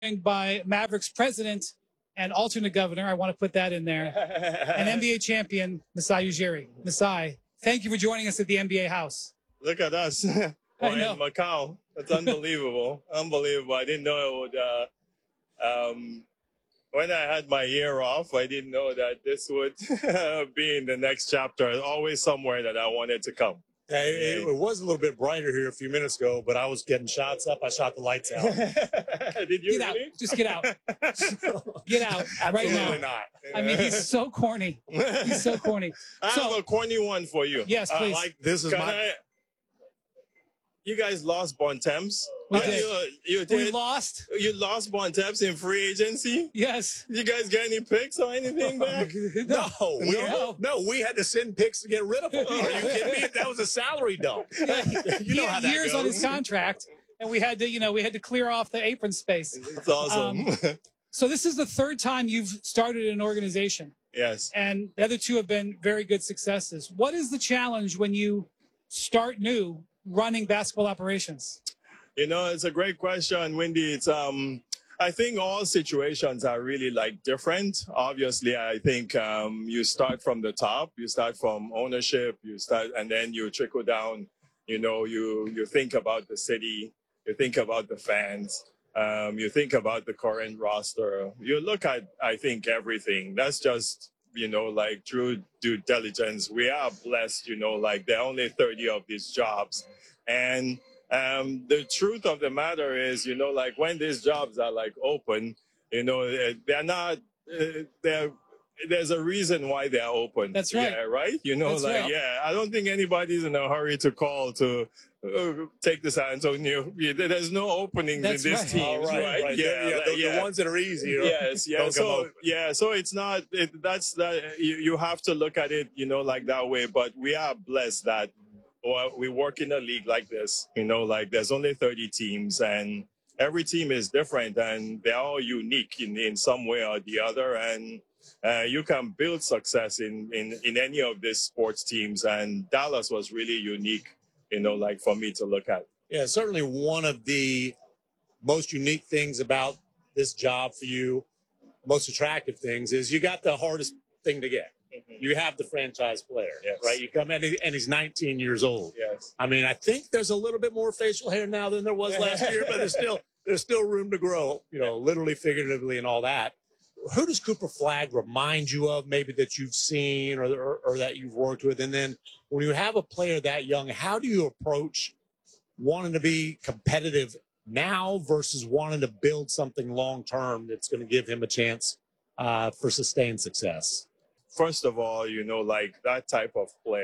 by Mavericks president and alternate governor. I want to put that in there. An NBA champion, Masai Ujiri. Masai, thank you for joining us at the NBA House. Look at us. I know. In Macau. That's unbelievable. Unbelievable. I didn't know it would. When I had my year off, I didn't know that this would be in the next chapter. Always somewhere that I wanted to come. It was a little bit brighter here a few minutes ago, but I was getting shots up. I shot the lights out. Did you Get out. really? Just get out. Get out right now. Absolutely not. I mean, he's so corny. He's so corny. I have a corny one for you. Yes, please. This is You guys lost Bontemps. We did. You We lost. You lost Bontemps in free agency. Yes. You guys get any picks or anything back? No, we had to send picks to get rid of him. Are you kidding me? That was a salary dump. He had years on his contract, and we had to clear off the apron space. It's awesome. So this is the third time you've started an organization. Yes. And the other two have been very good successes. What is the challenge when you start new running basketball operations? It's a great question, Wendy. It's I think all situations are really different. Obviously, I think you start from the top, you start from ownership, and then you trickle down. You think about the city, you think about the fans, you think about the current roster. You look at, I think, everything. That's just through due diligence. We are blessed. There are only 30 of these jobs, and the truth of the matter is, when these jobs are open, they're not, there's a reason why they're open. That's right. Yeah, right? That's right. Yeah, I don't think anybody's in a hurry to call to take the San Antonio. There's no openings That's in these right. teams, right? The ones that are easy. Yes, yeah. So it's not, you have to look at it, that way. But we are blessed that we work in a league like this, there's only 30 teams and every team is different and they're all unique in some way or the other. And you can build success in any of these sports teams. And Dallas was really unique, for me to look at. Yeah, certainly one of the most unique things about this job for you, most attractive things, is you got the hardest thing to get. Mm-hmm. You have the franchise player, yes. Right? You come in and he's 19 years old. Yes. I mean, I think there's a little bit more facial hair now than there was last year, but there's still room to grow, literally, figuratively, and all that. Who does Cooper Flagg remind you of, maybe that you've seen or that you've worked with? And then when you have a player that young, how do you approach wanting to be competitive now versus wanting to build something long term that's going to give him a chance for sustained success? First of all, that type of player,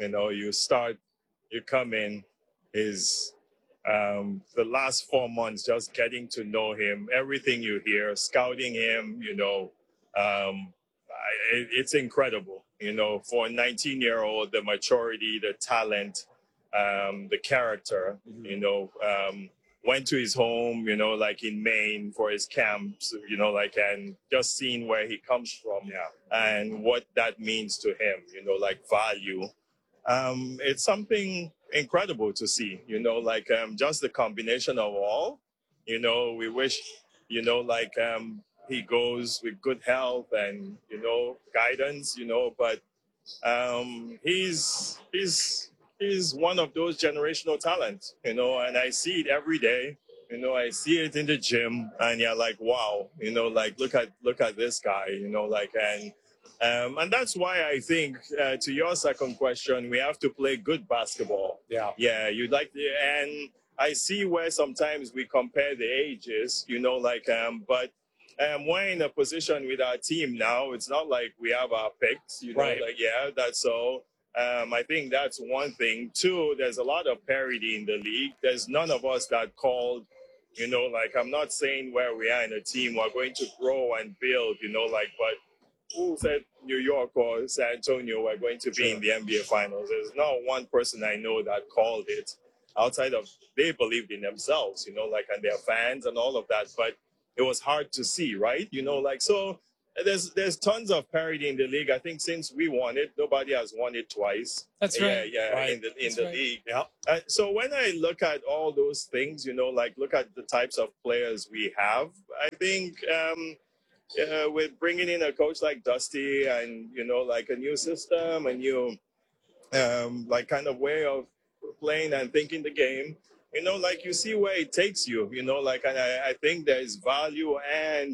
you come in, is the last 4 months just getting to know him, everything you hear, scouting him, it's incredible, for a 19-year-old, the maturity, the talent, the character, went to his home, in Maine for his camps, and just seeing where he comes from and what that means to him, value. It's something incredible to see, just the combination of all, we wish, he goes with good health and, guidance, but he's one of those generational talents, and I see it every day. I see it in the gym, and you're like, wow, look at this guy, and that's why I think, to your second question, we have to play good basketball. Yeah, and I see where sometimes we compare the ages, but we're in a position with our team now. It's not like we have our picks, right. That's all. I think that's one thing. Two, there's a lot of parity in the league. There's none of us that called, I'm not saying where we are in a team, we're going to grow and build, but who said New York or San Antonio were going to be in the NBA Finals? There's not one person I know that called it outside of, they believed in themselves, and their fans and all of that, but it was hard to see, right? So There's tons of parity in the league. I think since we won it, nobody has won it twice. That's right. Yeah, Right. in the That's right. league. Yeah. So when I look at all those things, like look at the types of players we have, I think with bringing in a coach like Dusty and like a new system, a new like kind of way of playing and thinking the game, like you see where it takes you, like, and I think there's value and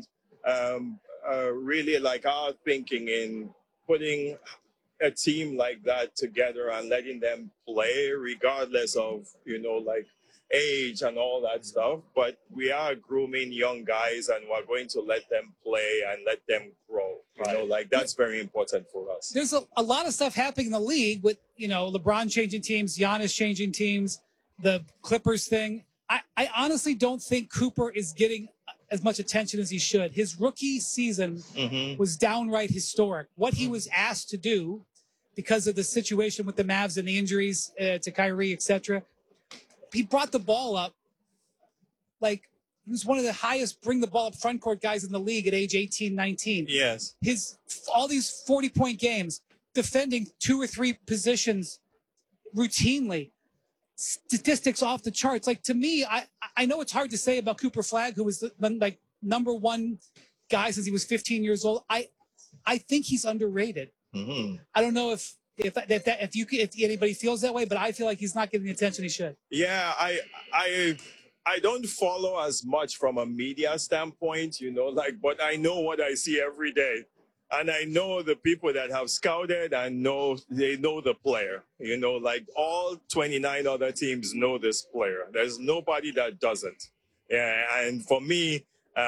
really like our thinking in putting a team like that together and letting them play regardless of, like age and all that stuff. But we are grooming young guys and we're going to let them play and let them grow. Like that's very important for us. There's a lot of stuff happening in the league with, LeBron changing teams, Giannis changing teams, the Clippers thing. I honestly don't think Cooper is getting as much attention as he should. His rookie season was downright historic. What he was asked to do because of the situation with the Mavs and the injuries to Kyrie, etc. He brought the ball up like he was one of the highest bring the ball up front court guys in the league at age 18, 19. Yes. All these 40-point games, defending 2 or 3 positions routinely, statistics off the charts. Like, to me, I know it's hard to say about Cooper Flagg, who was the like number one guy since he was 15 years old. I think he's underrated. I don't know if anybody feels that way, but I feel like he's not getting the attention he should. Yeah, I don't follow as much from a media standpoint, but I know what I see every day. And I know the people that have scouted and they know the player, like all 29 other teams know this player. There's nobody that doesn't. Yeah, and for me,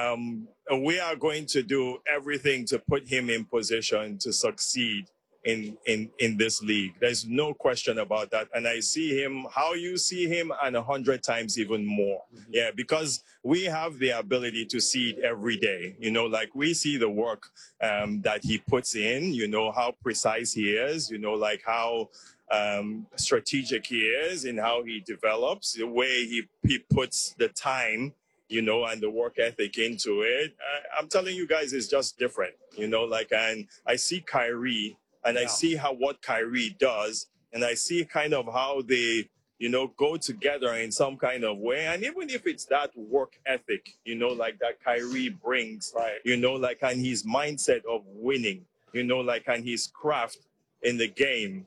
we are going to do everything to put him in position to succeed in this league. There's no question about that. And I see him how you see him and 100 times even more. Yeah, because we have the ability to see it every day. Like we see the work that he puts in, how precise he is, like how strategic he is in how he develops, the way he puts the time, and the work ethic into it. I'm telling you guys, it's just different, like, and I see Kyrie and I see what Kyrie does, and I see kind of how they, go together in some kind of way. And even if it's that work ethic, like that Kyrie brings, right. Like, and his mindset of winning, like, and his craft in the game,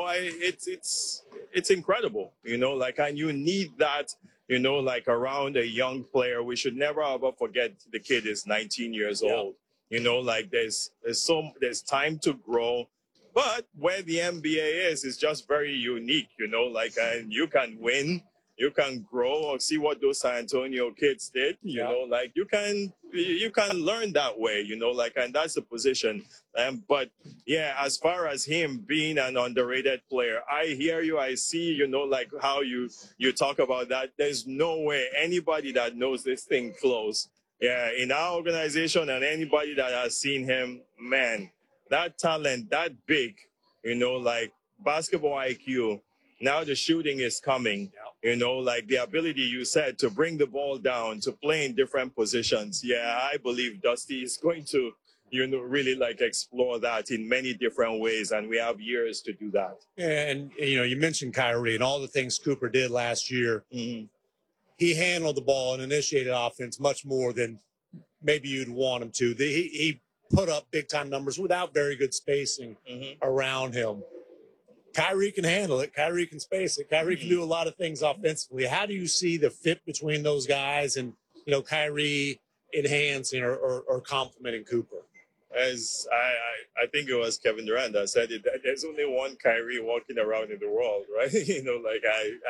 it's incredible, like, and you need that, like around a young player. We should never ever forget the kid is 19 years old, like there's time to grow. But where the NBA is just very unique, like, and you can win, you can grow, or see what those San Antonio kids did, like you can learn that way, like, and that's the position. But yeah, as far as him being an underrated player, I hear you, I see, like how you talk about that. There's no way anybody that knows this thing close, in our organization and anybody that has seen him, man, that talent, that big, like basketball IQ. Now the shooting is coming, like the ability you said to bring the ball down, to play in different positions. Yeah, I believe Dusty is going to, really like explore that in many different ways. And we have years to do that. And, you mentioned Kyrie and all the things Cooper did last year. He handled the ball and initiated offense much more than maybe you'd want him to. He put up big time numbers without very good spacing around him. Kyrie can handle it. Kyrie can space it. Kyrie can do a lot of things offensively. How do you see the fit between those guys and, Kyrie enhancing or complementing Cooper? As I think it was Kevin Durant that said it, that there's only one Kyrie walking around in the world, right? Like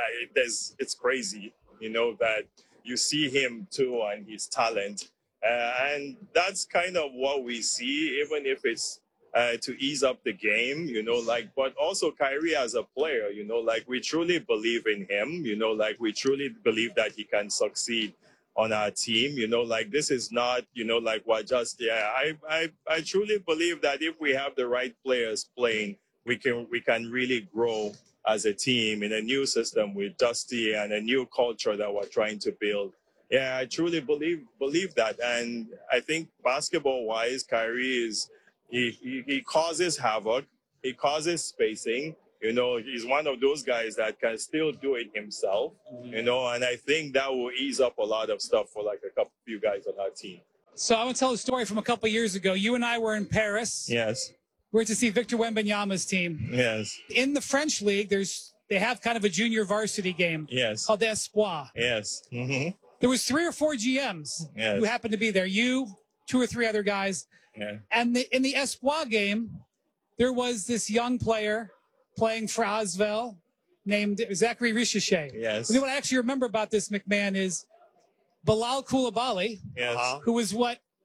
it's crazy, that you see him too and his talent. And that's kind of what we see, even if it's to ease up the game, like, but also Kyrie as a player, like we truly believe in him, like we truly believe that he can succeed on our team, like this is not, like what just, I truly believe that if we have the right players playing, we can really grow as a team in a new system with Dusty and a new culture that we're trying to build. Yeah, I truly believe that, and I think basketball wise, Kyrie is he causes havoc, he causes spacing. You know, he's one of those guys that can still do it himself. You know, and I think that will ease up a lot of stuff for like few guys on our team. So I want to tell a story from a couple years ago. You and I were in Paris. Yes, We were to see Victor Wembanyama's team. yes, In the French league, they have kind of a junior varsity game yes, called the Espoir. yes, There was 3 or 4 GMs yes. who happened to be there. You, 2 or 3 other guys. Yeah. And in the Espoir game, there was this young player playing for Asvel named Zachary Richeche. Yes. And what I actually remember about this McMahon is Bilal Koulibaly, Yes. who was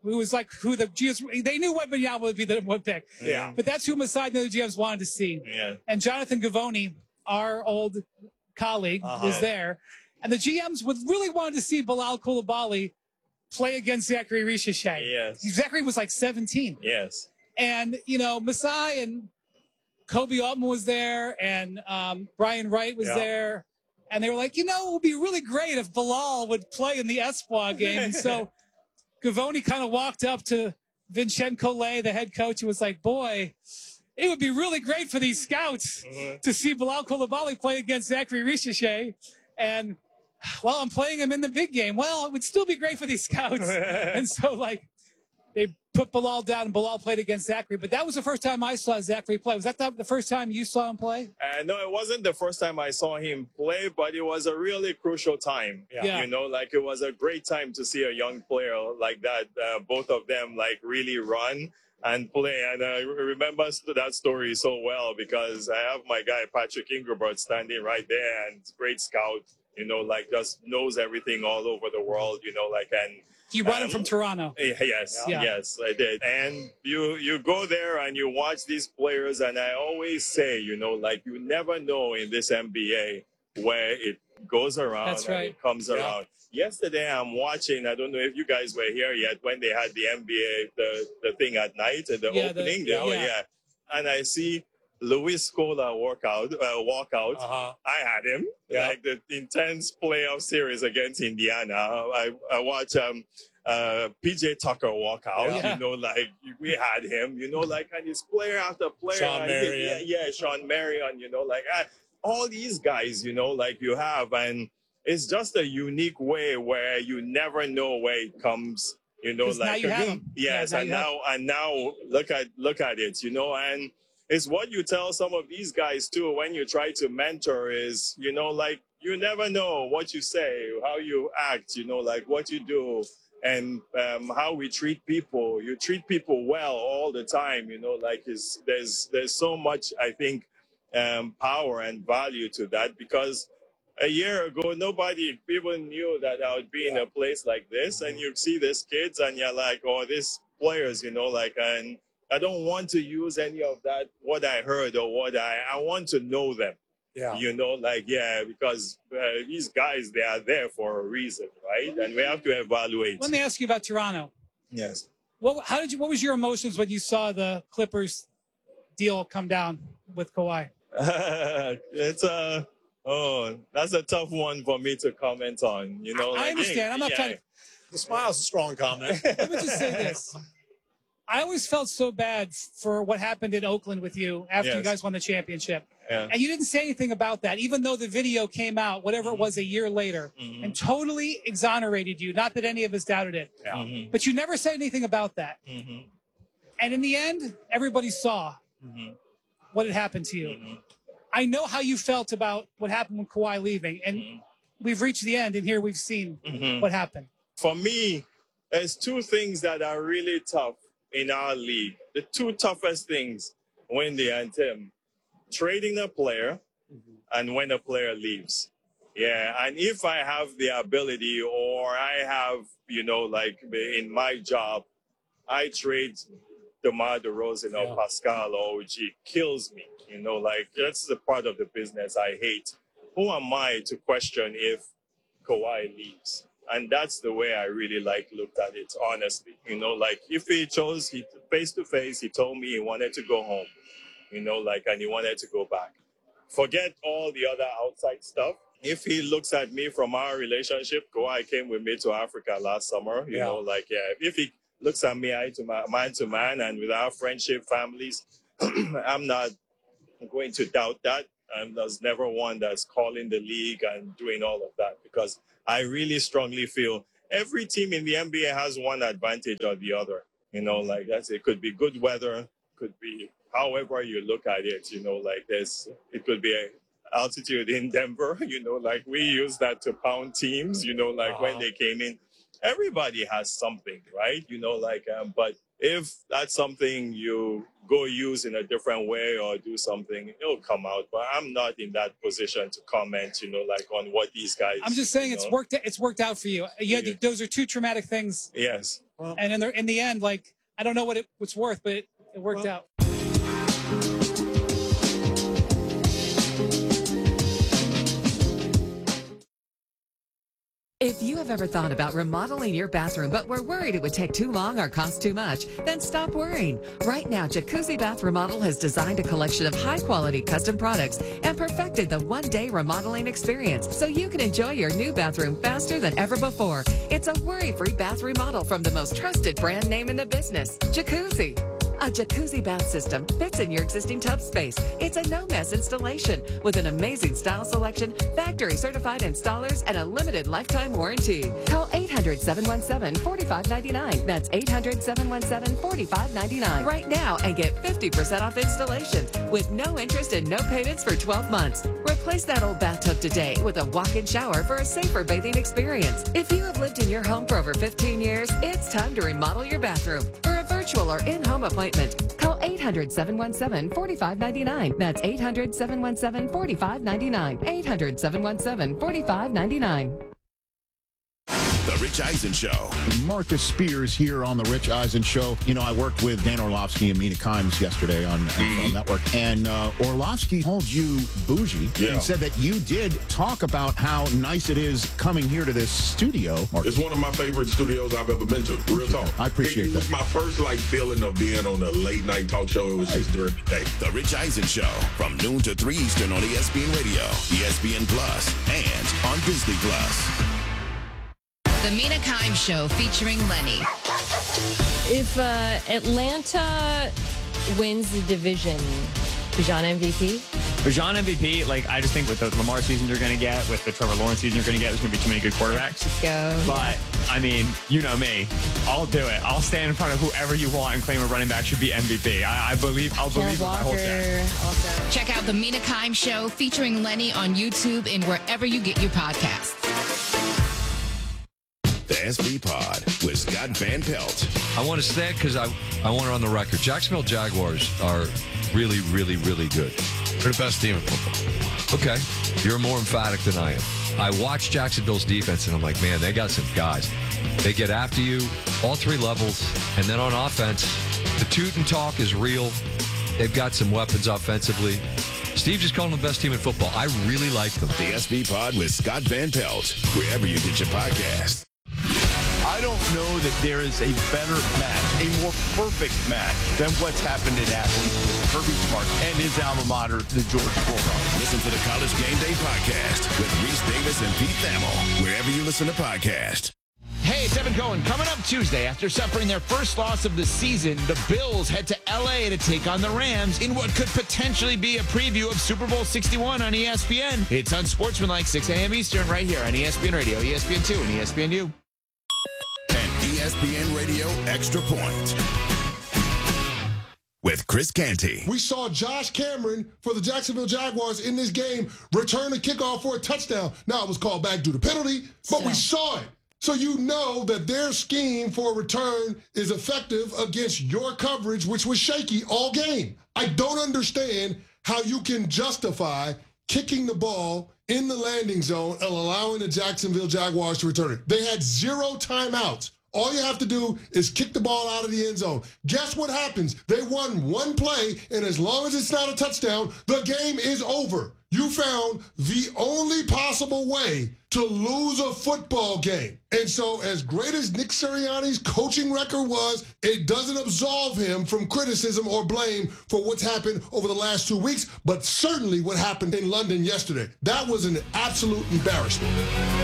who the GMs, they knew Wembanyama would be the one pick. Yeah. But that's who Masai and the other GMs wanted to see. Yeah. And Jonathan Gavoni, our old colleague, was there. And the GMs would really wanted to see Bilal Koulibaly play against Zachary Richeche. Yes. Zachary was like 17. Yes. And, you know, Masai and Kobe Altman was there, and Brian Wright was there. And they were like, you know, it would be really great if Bilal would play in the Espoir game. And so Gavoni kind of walked up to Vincent Collet, the head coach, and was like, boy, it would be really great for these scouts to see Bilal Koulibaly play against Zachary Richeche. And, well, I'm playing him in the big game. Well, it would still be great for these scouts. And so, like, they put Bilal down, and Bilal played against Zachary. But that was the first time I saw Zachary play. Was that the first time you saw him play? No, it wasn't the first time I saw him play, but it was a really crucial time. Yeah. You know, like it was a great time to see a young player like that. Both of them like really run and play. And I remember that story so well because I have my guy Patrick Ingerbert standing right there, and great scout. You know, like just knows everything all over the world. You know, like and. You brought him from Toronto. Yes, Yeah. yes, I did. And you go there and you watch these players, and I always say, you know, like you never know in this NBA where it goes around That's and right. it comes around. Yesterday, I'm watching. I don't know if you guys were here yet when they had the NBA the thing at night, the opening. And I see Luis Scola walk out. I had him like the intense playoff series against Indiana. I watch PJ Tucker walk out. You know, like we had him. You know, like and he's player after player. Sean Marion. Sean Marion. You know, like all these guys. You know, like you have, and it's just a unique way where you never know where it comes. You know, 'Cause like now you have him. yes, Yeah, and now look at it. You know, and it's what you tell some of these guys too when you try to mentor is, you know, like you never know what you say, how you act, you know, like what you do and how we treat people. You treat people well all the time, you know, like there's so much, I think, power and value to that because a year ago, nobody even knew that I would be in a place like this. And you see these kids and you're like, oh, these players, you know, like, and I don't want to use any of that, what I heard or what I want to know them. Yeah. You know, like, because these guys, they are there for a reason, right? And we have to evaluate. Let me ask you about Toronto. Yes. What was your emotions when you saw the Clippers deal come down with Kawhi? That's a tough one for me to comment on. You know, like, I understand. I'm not trying to. The smile's a strong comment. Let me just say this. I always felt so bad for what happened in Oakland with you after you guys won the championship. Yeah. And you didn't say anything about that, even though the video came out, whatever it was, a year later, and totally exonerated you. Not that any of us doubted it. Yeah. But you never said anything about that. And in the end, everybody saw what had happened to you. I know how you felt about what happened with Kawhi leaving. And we've reached the end, and here we've seen what happened. For me, there's two things that are really tough in our league. The two toughest things, Wendy and Tim, trading a player and when a player leaves. Yeah, and if I have the ability or I have, you know, like in my job, I trade DeMar DeRozan or Pascal or OG, kills me. You know, like that's the part of the business I hate. Who am I to question if Kawhi leaves? And that's the way I really looked at it, honestly. You know, like if he chose face to face, he told me he wanted to go home, you know, like, and he wanted to go back. Forget all the other outside stuff. if he looks at me from our relationship, Kawhi came with me to Africa last summer, you know, like, if he looks at me man to man and with our friendship, families, I'm not going to doubt that. And there's never one that's calling the league and doing all of that, because I really strongly feel every team in the NBA has one advantage or the other. You know, like it could be good weather, could be however you look at it, you know, like it could be altitude in Denver, you know, like we use that to pound teams, you know, like when they came in, everybody has something, right? You know, like, but if that's something you go use in a different way or do something, it'll come out. But I'm not in that position to comment, you know, like on what these guys. I'm just saying it's worked out for you. Those are two traumatic things. Yes. And in the end, like, I don't know what it's worth, but it worked out. If you have ever thought about remodeling your bathroom but were worried it would take too long or cost too much, then stop worrying. Right now, Jacuzzi Bath Remodel has designed a collection of high-quality custom products and perfected the one-day remodeling experience so you can enjoy your new bathroom faster than ever before. It's a worry-free bath remodel from the most trusted brand name in the business, Jacuzzi. A jacuzzi bath system fits in your existing tub space. It's a no-mess installation with an amazing style selection, factory-certified installers, and a limited lifetime warranty. Call 800-717-4599. That's 800-717-4599 right now and get 50% off installation with no interest and no payments for 12 months. Replace that old bathtub today with a walk-in shower for a safer bathing experience. If you have lived in your home for over 15 years, it's time to remodel your bathroom. For a virtual or in-home appointment, call 800-717-4599. That's 800-717-4599. 800-717-4599. The Rich Eisen Show. Marcus Spears here on The Rich Eisen Show. You know, I worked with Dan Orlovsky and Mina Kimes yesterday on Network, and Orlovsky called you bougie and said that you did talk about how nice it is coming here to this studio. It's one of my favorite studios I've ever been to. Real talk. I appreciate that. It was my first feeling of being on a late night talk show. It was just during the day. The Rich Eisen Show from noon to 3 Eastern on ESPN Radio, ESPN Plus, and on Disney Plus. The Mina Kimes Show featuring Lenny. If Atlanta wins the division, Bijan MVP? Bijan MVP, I just think with the Lamar season you're going to get, with the Trevor Lawrence season you're going to get, there's going to be too many good quarterbacks. Let's go. But, I mean, you know me. I'll do it. I'll stand in front of whoever you want and claim a running back should be MVP. I'll believe with my whole chest. Also. Check out The Mina Kimes Show featuring Lenny on YouTube and wherever you get your podcasts. The SB Pod with Scott Van Pelt. I want to say it because I want it on the record. Jacksonville Jaguars are really, really, really good. They're the best team in football. Okay, you're more emphatic than I am. I watch Jacksonville's defense, and I'm like, man, they got some guys. They get after you, all three levels, and then on offense, the toot and talk is real. They've got some weapons offensively. Steve just called them the best team in football. I really like them. The SB Pod with Scott Van Pelt, wherever you get your podcast. I don't know that there is a better match, a more perfect match than what's happened in Athens with Kirby Smart and his alma mater, the Georgia Bulldogs. Listen to the College Game Day podcast with Reese Davis and Pete Thamel, wherever you listen to podcasts. Hey, it's Evan Cohen. Coming up Tuesday, after suffering their first loss of the season, the Bills head to L.A. to take on the Rams in what could potentially be a preview of Super Bowl 61 on ESPN. It's Unsportsmanlike, 6 a.m. Eastern, right here on ESPN Radio, ESPN2, and ESPNU. ESPN Radio Extra Point with Chris Canty. We saw Josh Cameron for the Jacksonville Jaguars in this game return a kickoff for a touchdown. Now, it was called back due to penalty, but we saw it. So you know that their scheme for a return is effective against your coverage, which was shaky all game. I don't understand how you can justify kicking the ball in the landing zone and allowing the Jacksonville Jaguars to return it. They had 0 timeouts. All you have to do is kick the ball out of the end zone. Guess what happens? They won one play, and as long as it's not a touchdown, the game is over. You found the only possible way to lose a football game. And so as great as Nick Sirianni's coaching record was, it doesn't absolve him from criticism or blame for what's happened over the last 2 weeks, but certainly what happened in London yesterday. That was an absolute embarrassment.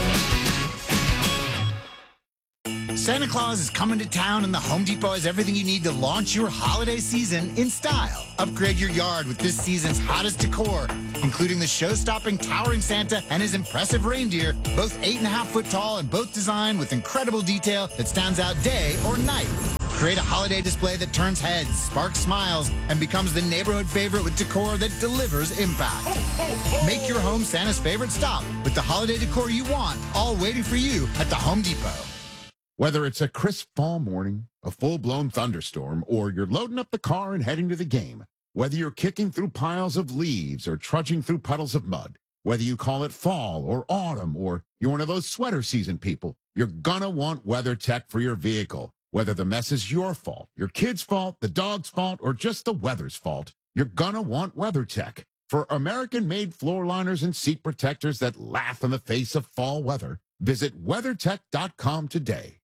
Santa Claus is coming to town, and the Home Depot has everything you need to launch your holiday season in style. Upgrade your yard with this season's hottest decor, including the show-stopping towering Santa and his impressive reindeer, both 8.5 foot tall and both designed with incredible detail that stands out day or night. Create a holiday display that turns heads, sparks smiles, and becomes the neighborhood favorite with decor that delivers impact. Make your home Santa's favorite stop with the holiday decor you want, all waiting for you at the Home Depot. Whether it's a crisp fall morning, a full-blown thunderstorm, or you're loading up the car and heading to the game, whether you're kicking through piles of leaves or trudging through puddles of mud, whether you call it fall or autumn, or you're one of those sweater season people, you're gonna want WeatherTech for your vehicle. Whether the mess is your fault, your kid's fault, the dog's fault, or just the weather's fault, you're gonna want WeatherTech. For American-made floor liners and seat protectors that laugh in the face of fall weather, visit WeatherTech.com today.